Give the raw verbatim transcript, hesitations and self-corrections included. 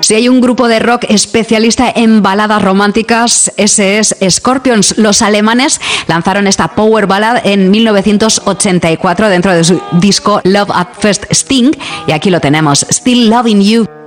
Si hay un grupo de rock especialista en baladas románticas, ese es Scorpions. Los alemanes lanzaron esta power ballad en mil novecientos ochenta y cuatro dentro de su disco Love at First Sting, y aquí lo tenemos, Still Loving You.